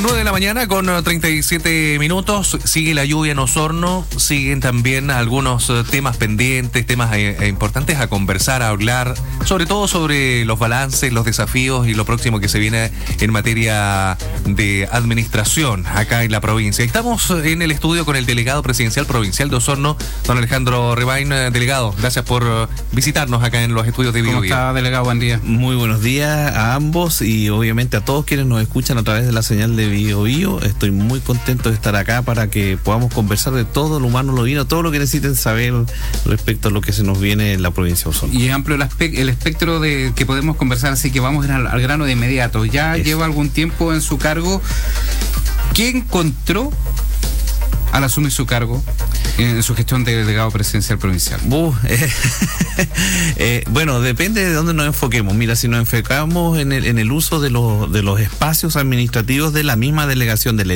9 de la mañana con 37 minutos, sigue la lluvia en Osorno, siguen también algunos temas pendientes, temas importantes a conversar, a hablar, sobre todo sobre los balances, los desafíos y lo próximo que se viene en materia de administración acá en la provincia. Estamos en el estudio con el delegado presidencial provincial de Osorno, don Alejandro Rebain. Delegado, gracias por visitarnos acá en los estudios de Bio ¿Cómo Bio. está, delegado? Buen día. Muy buenos días a ambos y obviamente a todos quienes nos escuchan a través de la señal de Bio Bio. Estoy muy contento de estar acá para que podamos conversar de todo lo humano, lo divino, todo lo que necesiten saber respecto a lo que se nos viene en la provincia de Osorno. Y es amplio el espectro de que podemos conversar, así que vamos al grano de inmediato. Ya lleva algún tiempo en su cargo. ¿Qué encontró al asumir su cargo en su gestión de delegado presidencial provincial? Bueno, depende de dónde nos enfoquemos. Mira, si nos enfocamos en el uso de los espacios administrativos de la misma delegación del